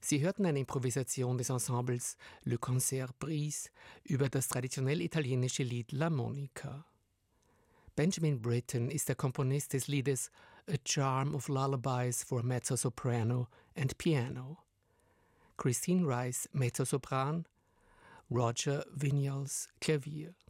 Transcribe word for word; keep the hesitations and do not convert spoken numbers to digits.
Sie hörten eine Improvisation des Ensembles Le Concert Brise über das traditionell italienische Lied La Monica. Benjamin Britten ist der Komponist des Liedes A Charm of Lullabies for Mezzosoprano and Piano. Christine Rice, Mezzosopran, Roger Vinyals, Klavier.